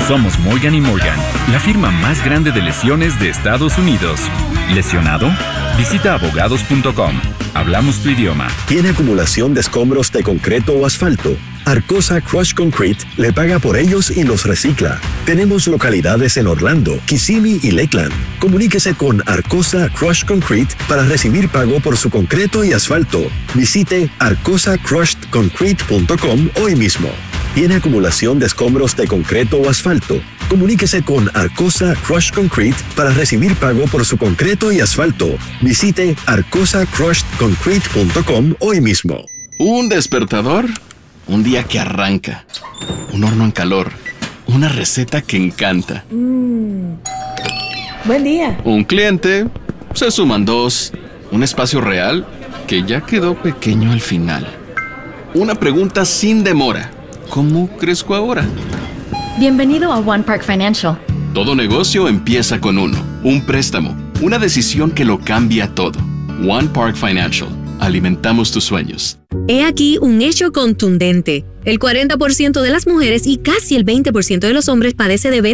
Somos Morgan & Morgan, la firma más grande de lesiones de Estados Unidos. ¿Lesionado? Visita abogados.com. Hablamos tu idioma. ¿Tiene acumulación de escombros de concreto o asfalto? Arcosa Crush Concrete le paga por ellos y los recicla. Tenemos localidades en Orlando, Kissimmee y Lakeland. Comuníquese con Arcosa Crush Concrete para recibir pago por su concreto y asfalto. Visite arcosacrushedconcrete.com hoy mismo. ¿Tiene acumulación de escombros de concreto o asfalto? Comuníquese con Arcosa Crush Concrete para recibir pago por su concreto y asfalto. Visite arcosacrushedconcrete.com hoy mismo. Un despertador, un día que arranca, un horno en calor, una receta que encanta. Buen día. Un cliente, se suman dos, un espacio real que ya quedó pequeño al final. Una pregunta sin demora. ¿Cómo crezco ahora? Bienvenido a One Park Financial. Todo negocio empieza con uno. Un préstamo. Una decisión que lo cambia todo. One Park Financial. Alimentamos tus sueños. He aquí un hecho contundente. El 40% de las mujeres y casi el 20% de los hombres padece de